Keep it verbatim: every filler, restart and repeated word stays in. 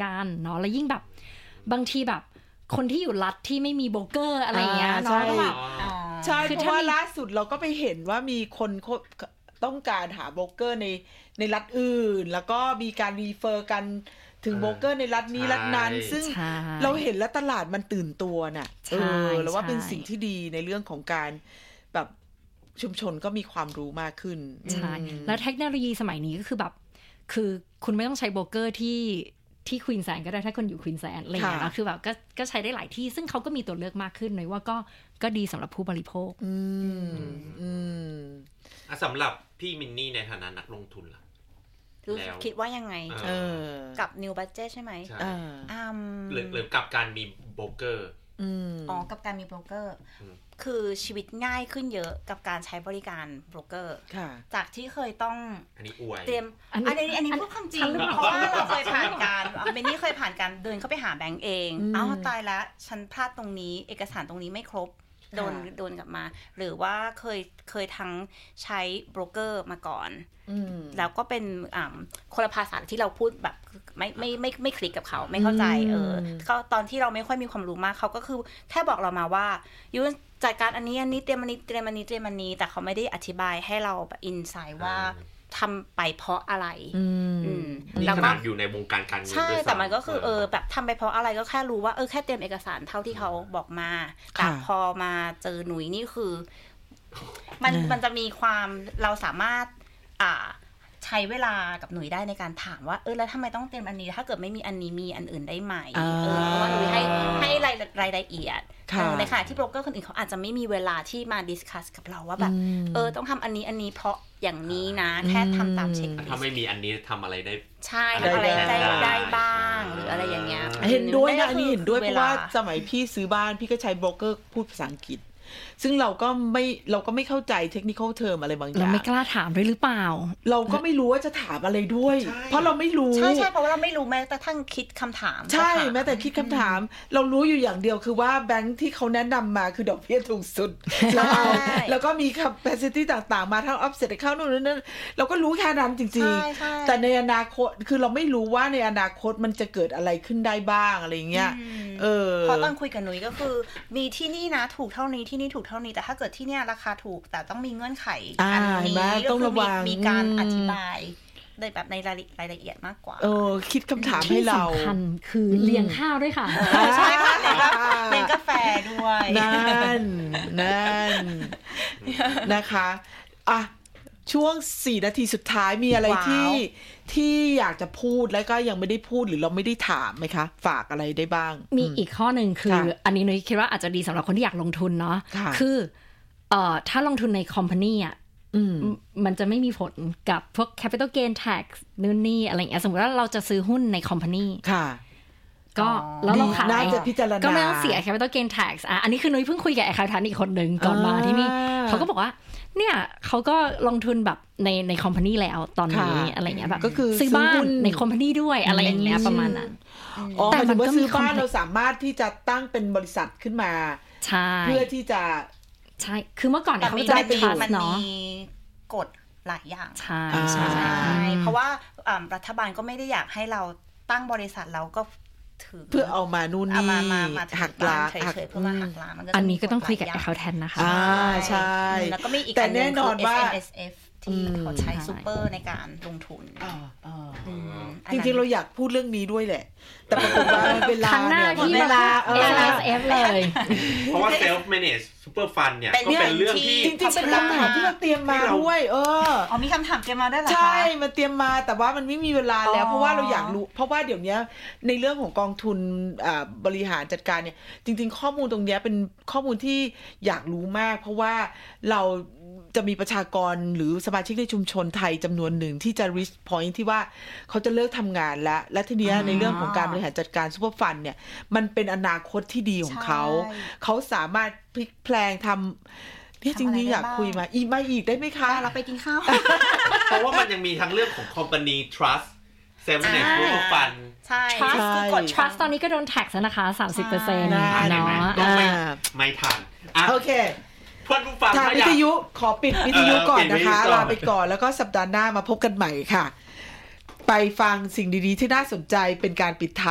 กันเนาะแล้วยิ่งแบบบางทีแบบคนที่อยู่รัฐที่ไม่มีโบรกเกอร์อะไรเงี้ยเนาะก็แบบใช่เพราะว่าล่าสุดเราก็ไปเห็นว่ามีคนต้องการหาโบรกเกอร์ในในรัฐอื่นแล้วก็มีการรีเฟอร์กันถึงโบรกเกอร์ในรัฐนี้รัฐนั้นซึ่งเราเห็นแล้วตลาดมันตื่นตัวน่ะเออแล้วว่าเป็นสิ่งที่ดีในเรื่องของการแบบชุมชนก็มีความรู้มากขึ้นใช่แล้วเทคโนโลยีสมัยนี้ก็คือแบบคือคุณไม่ต้องใช้โบรกเกอร์ที่ที่ควีนแซนด์ก็ได้ถ้าคนอยู่ควีนแซนด์อะไรอย่างเงี้ยนะคือแบบก็ก็ใช้ได้หลายที่ซึ่งเขาก็มีตัวเลือกมากขึ้นเลยว่าก็ก็ดีสำหรับผู้บริโภคอืมอืมอ่ะสำหรับพี่มินนี่ในฐานะนักลงทุนล่ะคิดว่ายังไงเออกับ New Budget ใช่ไหมใช่หรือหรือกับการมีโบรกเกอร์อ๋อกับการมีโบรกเกอร์คือชีวิตง่ายขึ้นเยอะกับการใช้บริการโบรกเกอร์จากที่เคยต้องอันนี้อวยเตรียมอันนี้อันนี้พูดความจริงเพราะว่าเราเคยผ่านการเบนนี่เคยผ่านการเดินเข้าไปหาแบงก์เองเอ้าตายแล้วฉันพลาดตรงนี้เอกสารตรงนี้ไม่ครบโดนโดนกลับมาหรือว่าเคยเคยทั้งใช้โบรกเกอร์มาก่อนแล้วก็เป็นคนละภาษาที่เราพูดแบบไม่ไม่ไม่ไม่คลิกกับเขาไม่เข้าใจเออเขาตอนที่เราไม่ค่อยมีความรู้มากเขาก็คือแค่บอกเรามาว่ายูจัดการอันนี้อันนี้เตรียมอันนี้เตรียมอันนี้เตรียมอันนี้แต่เขาไม่ได้อธิบายให้เราแบบอินไซด์ว่าทำไปเพราะอะไรแล้วก็อยู่ในวงการการเงินด้วยใช่แต่มันก็คือเออแบบทำไปเพราะอะไรก็แค่รู้ว่าเออแค่เตรียมเอกสารเท่าที่เขาบอกมาแต่พอมาเจอหนุ่ยนี่คือมันมันจะมีความเราสามารถอ่าใช้เวลากับหนุ่ยได้ในการถามว่าเออแล้วทำไมต้องเตรียมอันนี้ถ้าเกิดไม่มีอันนี้มีอันอื่นได้ไหมเออเพราะว่าหนุ่ยให้ให้รายรายละเอียดในขณะที่โบรกเกอร์คนอื่นเขาอาจจะไม่มีเวลาที่มาดิสคัสกับเราว่าแบบเออต้องทำอันนี้อันนี้เพราะอย่างนี้นะแค่ทำตามเช็คลิสต์ถ้าไม่มีอันนี้ทำอะไรได้ใช่อะไรได้ได้บ้างหรืออะไรอย่างเงี้ยเห็นด้วยนะอันนี้เห็นด้วยเพราะว่าสมัยพี่ซื้อบ้านพี่ก็ใช้โบรกเกอร์พูดภาษาอังกฤษซึ่งเราก็ไม่เราก็ไม่เข้าใจเทคนิคอลเทอมอะไรบางอย่างเราไม่กล้าถามด้วยหรือเปล่าเราก็ไม่รู้ว่าจะถามอะไรด้วยเพราะเราไม่รู้ใช่ใช่เพราะว่าเราไม่รู้แม้แต่ทั้งคิดคำถามใช่แม้แต่คิดคำถามเรารู้อยู่อย่างเดียวคือว่าแบงค์ที่เขาแนะนำมาคือดอกเบี้ยถูกสุดแล้วเอาแล้วก็มี capacity ต่างๆมาทั้ง offset เข้านู่นนั่นเราก็รู้แค่นั้นจริงๆแต่ในอนาคตคือเราไม่รู้ว่าในอนาคตมันจะเกิดอะไรขึ้นได้บ้างอะไรเงี้ยเออพอตอนคุยกับหนุ่ยก็คือมีที่นี่นะถูกเท่านี้ที่นี่ถูกเท่านี้แต่ถ้าเกิดที่เนี่ยราคาถูกแต่ต้องมีเงื่อนไขอันนี้ต้องระวังมีการอธิบายในแบบในรายละเอียดมากกว่าเออคิดคำถามให้เราที่สำคัญคือเลี้ยงข้าวด้วยค่ะใช่ค่ะเลี้ยงกาแฟด้วยนั่นนั่นนะคะอ่ะช่วงสี่นาทีสุดท้ายมีอะไรที่ที่อยากจะพูดแล้วก็ยังไม่ได้พูดหรือเราไม่ได้ถามไหมคะฝากอะไรได้บ้างมีอีกข้อหนึ่งคืออันนี้นุ้ยคิดว่าอาจจะดีสำหรับคนที่อยากลงทุนเนาะคือเอ่อถ้าลงทุนในคอมพานีอ่ะมันจะไม่มีผลกับพวก capital gain tax นู่นนี่อะไรอย่างเงี้ยสมมติว่าเราจะซื้อหุ้นในคอมพานีค่ะก็แล้วเราขายก็ไม่ต้องเสีย capital gain tax อ่ะอันนี้คือนุ้ยเพิ่งคุยกับไอ้คาวทันอีกคนนึงก่อนมาที่นี่เขาก็บอกว่าเนี่ยเขาก็ลงทุนแบบในในคอมพานีแล้วตอนนี้อะไรเงี้ยแบบก็คือซื้อบ้านในคอมพานีด้วยอะไรอย่างเงี้ยประมาณนั้นแต่มันก็ซื้อบ้านเราสามารถที่จะตั้งเป็นบริษัทขึ้นมาเพื่อที่จะใช่คือเมื่อก่อนเขาจะเป็นมันมีกฎหลายอย่างใช่ใช่เพราะว่ารัฐบาลก็ไม่ได้อยากให้เราตั้งบริษัทเราก็เพื่อเอามานู่นนี่หักล้างเฉยๆเพื่อมาหักล้างอันนี้ก็ต้องคุยกับเขาแทนนะคะอ่าใช่แล้วก็มีอีกแต่แน่นอนว่าเอส เอ็ม เอส เอฟ ที่เขาใช้ซูเปอร์ในการลงทุนจริงๆเราอยากพูดเรื่องนี้ด้วยแหละแต่ปรากฏว่าเวลาเนี่ยเวลา เอส เอฟ เลยเพราะว่า self manage super fund เนี่ยก็เป็นเรื่องที่จริงๆเป็นคำถามที่เราเตรียมมาด้วยเอออ๋อมีคำถามเตรียมมาได้เหรอคะใช่มันเตรียมมาแต่ว่ามันไม่มีเวลาแล้วเพราะว่าเราอยากรู้เพราะว่าเดี๋ยวนี้ในเรื่องของกองทุนบริหารจัดการเนี่ยจริงๆข้อมูลตรงนี้เป็นข้อมูลที่อยากรู้มากเพราะว่าเราจะมีประชากรหรือสมาชิกในชุมชนไทยจำนวนหนึ่งที่จะ reach point ที่ว่าเขาจะเลิกทำงานแล้วและทีนี้ในเรื่องของการบริหารจัดการซุปเปอร์ฟันเนี่ยมันเป็นอนาคตที่ดีของเขาเขาสามารถพลิกแปลงทำที่จริงๆอยากคุยมาอีกมาอีกได้ไหมคะเราไปกินข้าวเพราะว่ามันยังมีทั้งเรื่องของ company trust self managed super fund ใช่ trust คือกด trust ตอนนี้ก็โดน tax นะคะ สามสิบเปอร์เซ็นต์ เนาะไม่ไม่ทันโอเคทางวิทยุขอปิดวิทยุก่อนนะคะลาไปก่อนแล้วก็สัปดาห์หน้ามาพบกันใหม่ค่ะไปฟังสิ่งดีๆที่น่าสนใจเป็นการปิดท้าย